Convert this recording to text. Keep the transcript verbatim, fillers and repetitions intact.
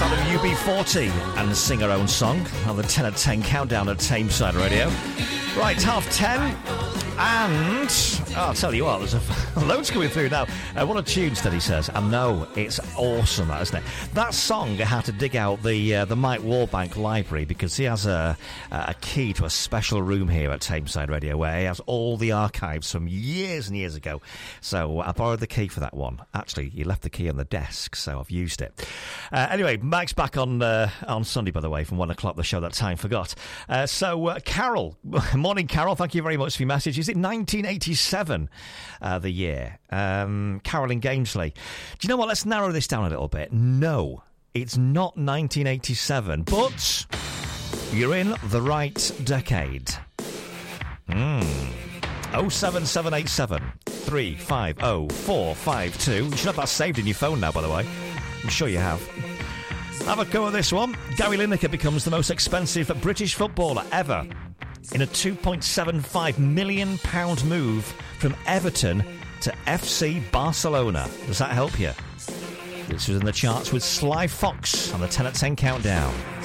sound of U B forty and Sing Her Own Song on the ten at ten countdown at Tameside Radio. Right, half ten. And oh, I'll tell you what, there's a loads coming through now. Uh, what a tune, Steady says. I know, it's awesome, that, isn't it? That song, I had to dig out the uh, the Mike Warbank library because he has a, a key to a special room here at Tameside Radio where he has all the archives from years and years ago. So I borrowed the key for that one. Actually, he left the key on the desk, so I've used it. Uh, anyway, Mike's back on uh, on Sunday, by the way, from one o'clock, the show that time forgot. Uh, so, uh, Carol, morning, Carol. Thank you very much for your message. Is it nineteen eighty-seven, uh, the year? Um, Carol in Gamesley. Do you know what? Let's narrow this down a little bit. No, it's not nineteen eighty-seven, but you're in the right decade. Hmm. oh seven seven eight seven, three five oh, four five two. You should have that saved in your phone now, by the way. I'm sure you have. Have a go at this one. Gary Lineker becomes the most expensive British footballer ever in a two point seven five million pounds move from Everton to F C Barcelona. Does that help you? This was in the charts with Sly Fox on the ten at ten countdown.